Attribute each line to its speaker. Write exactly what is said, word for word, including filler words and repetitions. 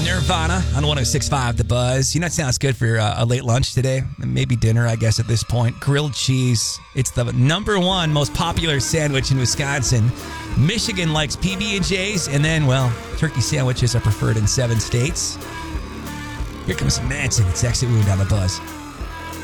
Speaker 1: Nirvana on one oh six point five The Buzz. You know, it sounds good for uh, a late lunch today. Maybe dinner, I guess, at this point. Grilled cheese. It's the number one most popular sandwich in Wisconsin. Michigan likes P B and J's. And then, well, turkey sandwiches are preferred in seven states. Here comes Manson. It's Exit Wound on The Buzz.